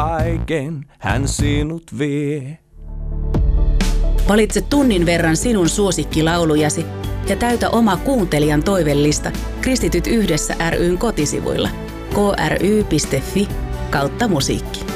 aiken hän sinut vie. Valitse tunnin verran sinun suosikkilaulujasi ja täytä oma kuuntelijan toivellista Kristityt yhdessä ry:n kotisivuilla kry.fi/musiikki.